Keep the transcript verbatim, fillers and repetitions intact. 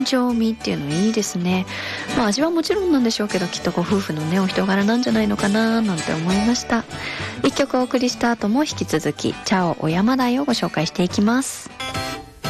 情味っていうのいいですね。まあ味はもちろんなんでしょうけど、きっとご夫婦のねお人柄なんじゃないのかななんて思いました。一曲お送りした後も引き続きチャオお山台をご紹介していきます。